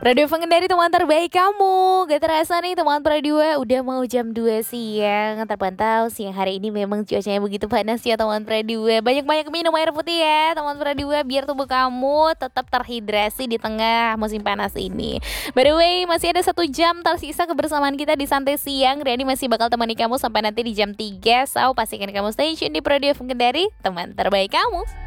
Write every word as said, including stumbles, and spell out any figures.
Radio Pengendari teman terbaik kamu. Gak terasa nih teman Pradua, udah mau jam dua siang. Terpantau siang hari ini memang cuacanya begitu panas ya teman Pradua. Banyak-banyak minum air putih ya teman Pradua, biar tubuh kamu tetap terhidrasi di tengah musim panas ini. By the way, masih ada satu jam tersisa kebersamaan kita di Santai Siang. Riani masih bakal temani kamu sampai nanti di jam tiga. So, pastikan kamu stay tune di Radio Pengendari, teman terbaik kamu.